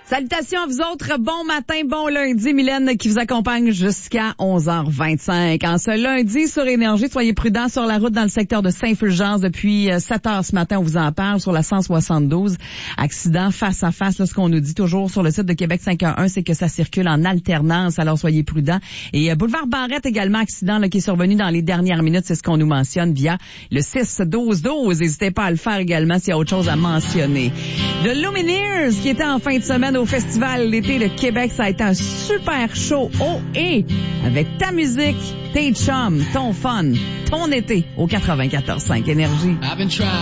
Salutations à vous autres. Bon matin, bon lundi. Mylène qui vous accompagne jusqu'à 11h25. En ce lundi sur Énergie, soyez prudents sur la route dans le secteur de Saint-Fulgence. Depuis 7h ce matin, on vous en parle sur la 172. Accident face à face. Là, ce qu'on nous dit toujours sur le site de Québec 511, c'est que ça circule en alternance. Alors, soyez prudents. Et boulevard Barrette également, accident là, qui est survenu dans les dernières minutes. C'est ce qu'on nous mentionne via le 6-12-12. N'hésitez pas à le faire également s'il y a autre chose à mentionner. The Lumineers qui était en fin de semaine au Festival l'été de Québec. Ça a été un super show. Oh, et avec ta musique, tes chums, ton fun, ton été au 94.5 Énergie.